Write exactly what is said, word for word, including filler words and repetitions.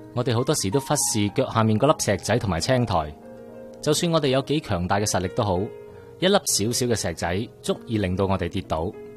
我哋好多時都忽視腳下面嗰粒石仔同埋青苔。就算我哋有幾強大嘅實力都好，一粒小小嘅石仔足以令到我哋跌倒。